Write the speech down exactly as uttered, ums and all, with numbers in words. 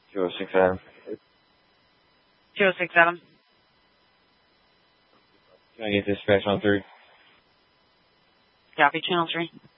two oh six Adam. two oh six Adam. Can I get dispatch on three? Copy, channel three.